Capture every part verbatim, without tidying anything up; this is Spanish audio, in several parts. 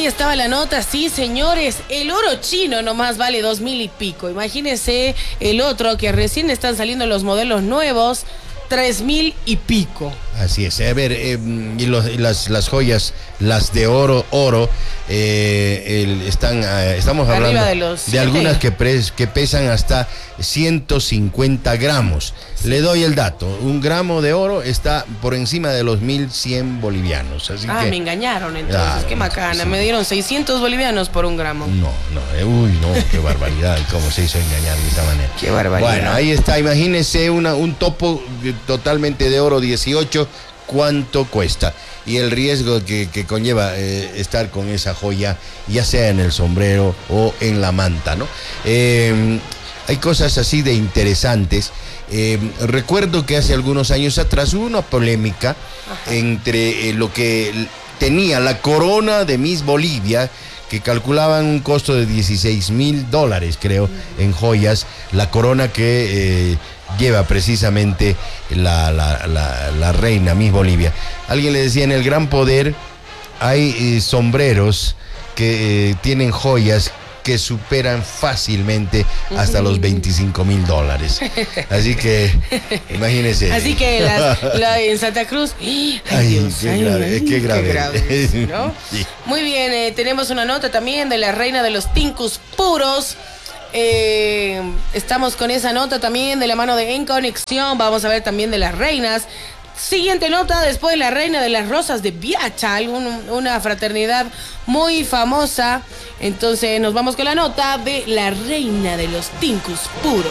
ahí estaba la nota, sí, señores. El oro chino nomás vale dos mil y pico. Imagínense el otro que recién están saliendo los modelos nuevos, tres mil y pico. Así es. A ver, eh, y, los, y las, las joyas, las de oro, oro, eh, el, están, eh, estamos hablando de, de, de algunas que, pres, que pesan hasta ciento cincuenta gramos. Le doy el dato, un gramo de oro está por encima de los mil cien bolivianos. Así ah, que, me engañaron entonces, claro, qué macana, sí. Me dieron seiscientos bolivianos por un gramo. No, no, eh, uy, no, qué barbaridad, cómo se hizo engañar de esta manera. Qué barbaridad. Bueno, ahí está, imagínese una, un topo totalmente de oro dieciocho, ¿cuánto cuesta? Y el riesgo que, que conlleva eh, estar con esa joya, ya sea en el sombrero o en la manta, ¿no? Eh, hay cosas así de interesantes. Eh, recuerdo que hace algunos años atrás hubo una polémica Ajá. entre eh, lo que tenía la corona de Miss Bolivia, que calculaban un costo de dieciséis mil dólares, creo, en joyas, la corona que eh, lleva precisamente la, la, la, la reina Miss Bolivia. Alguien le decía, en el Gran Poder hay eh, sombreros que eh, tienen joyas que superan fácilmente hasta los veinticinco mil dólares. Así que, imagínense. Así que la, la, en Santa Cruz. ¡Ay, ay, Dios, qué, ay, grave, ay, qué grave! Qué grave, ¿no? Sí. Muy bien, eh, tenemos una nota también de la reina de los tincus puros. Eh, estamos con esa nota también de la mano de En Conexión. Vamos a ver también de las reinas. Siguiente nota, después de la reina de las rosas de Viacha, un, una fraternidad muy famosa. Entonces nos vamos con la nota de la reina de los tincus puros.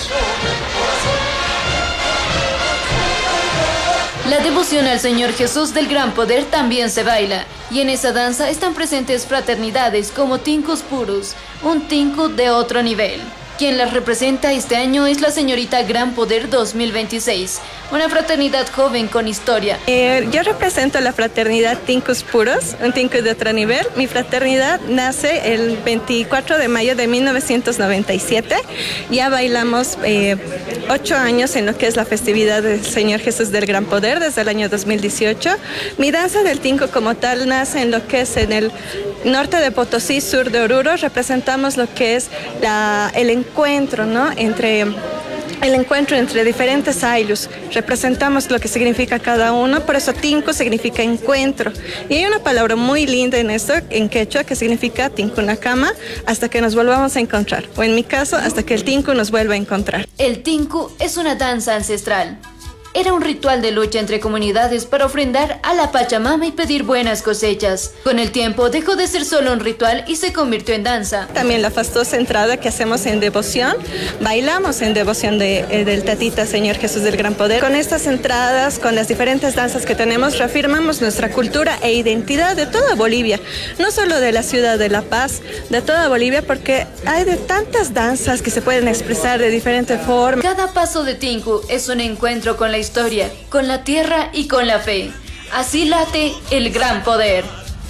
La devoción al Señor Jesús del Gran Poder también se baila, y en esa danza están presentes fraternidades como Tincus Puros, un tinku de otro nivel. Quien las representa este año es la señorita Gran Poder dos mil veintiséis, una fraternidad joven con historia. Eh, yo represento la fraternidad Tincus Puros, un tinku de otro nivel. Mi fraternidad nace el veinticuatro de mayo de mil novecientos noventa y siete. Ya bailamos eh, ocho años en lo que es la festividad del Señor Jesús del Gran Poder desde el año dos mil dieciocho. Mi danza del tinku como tal nace en lo que es en el norte de Potosí, sur de Oruro. Representamos lo que es la, el encuentro, ¿no? Entre el encuentro entre diferentes aylus. Representamos lo que significa cada uno, por eso tinku significa encuentro. Y hay una palabra muy linda en esto, en quechua, que significa tinkunakama, hasta que nos volvamos a encontrar. O en mi caso, hasta que el tinku nos vuelva a encontrar. El tinku es una danza ancestral. Era un ritual de lucha entre comunidades para ofrendar a la Pachamama y pedir buenas cosechas. Con el tiempo dejó de ser solo un ritual y se convirtió en danza. También la fastuosa entrada que hacemos en devoción, bailamos en devoción de, eh, del Tatita Señor Jesús del Gran Poder. Con estas entradas, con las diferentes danzas que tenemos, reafirmamos nuestra cultura e identidad de toda Bolivia. No solo de la ciudad de La Paz, de toda Bolivia, porque hay de tantas danzas que se pueden expresar de diferentes formas. Cada paso de tinku es un encuentro con la historia, con la tierra y con la fe. Así late el Gran Poder.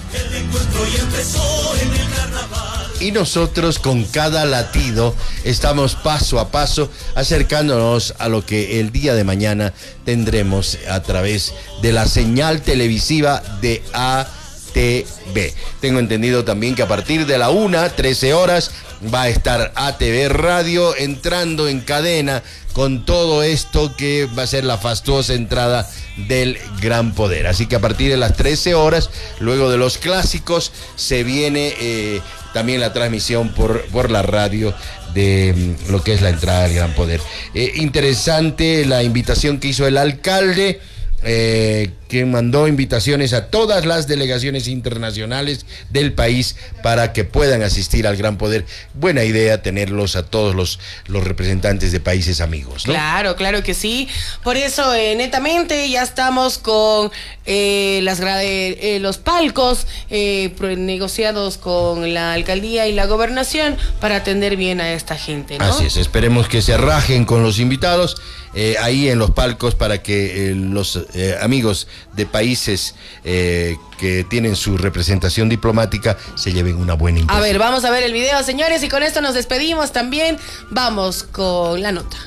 Y nosotros con cada latido estamos paso a paso acercándonos a lo que el día de mañana tendremos a través de la señal televisiva de A T V. Tengo entendido también que a partir de la una, trece horas, va a estar A T V Radio entrando en cadena con todo esto que va a ser la fastuosa entrada del Gran Poder. Así que a partir de las trece horas, luego de los clásicos, se viene eh, también la transmisión por, por la radio de um, lo que es la entrada del Gran Poder. Eh, interesante la invitación que hizo el alcalde, eh, que mandó invitaciones a todas las delegaciones internacionales del país para que puedan asistir al Gran Poder. Buena idea tenerlos a todos los, los representantes de países amigos, ¿no? Claro, claro que sí. Por eso, eh, netamente, ya estamos con eh, las grade, eh, los palcos eh, negociados con la alcaldía y la gobernación para atender bien a esta gente, ¿no? Así es, esperemos que se rajen con los invitados eh, ahí en los palcos para que eh, los eh, amigos de países eh, que tienen su representación diplomática se lleven una buena impresión. A ver, vamos a ver el video, señores, y con esto nos despedimos también. Vamos con la nota.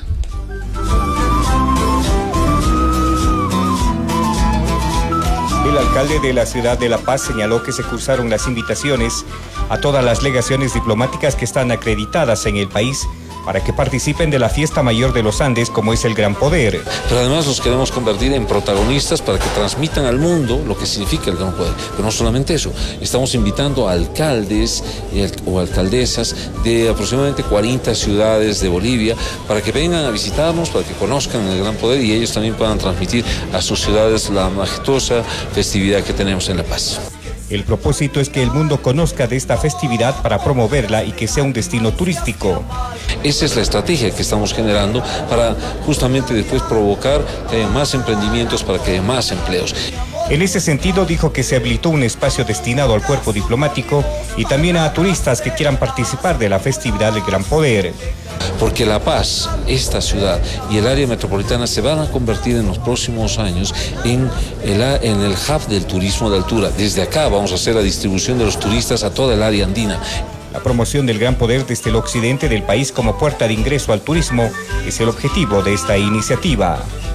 El alcalde de la ciudad de La Paz señaló que se cursaron las invitaciones a todas las legaciones diplomáticas que están acreditadas en el país para que participen de la fiesta mayor de los Andes, como es el Gran Poder. Pero además nos queremos convertir en protagonistas para que transmitan al mundo lo que significa el Gran Poder. Pero no solamente eso, estamos invitando a alcaldes o alcaldesas de aproximadamente cuarenta ciudades de Bolivia para que vengan a visitarnos, para que conozcan el Gran Poder y ellos también puedan transmitir a sus ciudades la majestuosa festividad que tenemos en La Paz. El propósito es que el mundo conozca de esta festividad para promoverla y que sea un destino turístico. Esa es la estrategia que estamos generando para justamente después provocar que haya más emprendimientos, para que haya más empleos. En ese sentido, dijo que se habilitó un espacio destinado al cuerpo diplomático y también a turistas que quieran participar de la festividad del Gran Poder. Porque La Paz, esta ciudad y el área metropolitana se van a convertir en los próximos años en el, en el hub del turismo de altura. Desde acá vamos a hacer la distribución de los turistas a toda el área andina. La promoción del Gran Poder desde el occidente del país como puerta de ingreso al turismo es el objetivo de esta iniciativa.